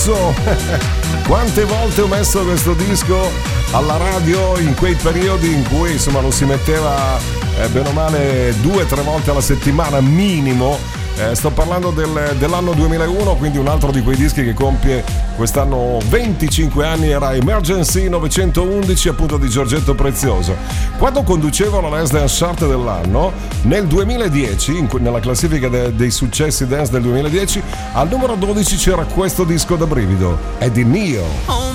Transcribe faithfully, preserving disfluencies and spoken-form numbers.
Quante volte ho messo questo disco alla radio in quei periodi in cui insomma lo si metteva eh, bene o male due o tre volte alla settimana minimo. Eh, sto parlando del, dell'anno duemilauno, quindi un altro di quei dischi che compie quest'anno venticinque anni. Era Emergency novecentoundici, appunto, di Giorgetto Prezioso. Quando conducevo la Let's Dance Chart dell'anno, nel duemiladieci, in, nella classifica de, dei successi dance del duemiladieci, al numero dodici c'era questo disco da brivido, è di Nio.